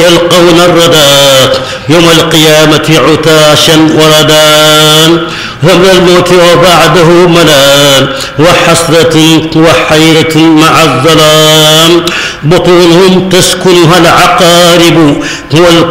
يلقون الردى يوم القيامة عتاشا وردان ومن الموت وبعده ملال وحسرة وحيرة مع الظلام بطونهم تسكنها العقارب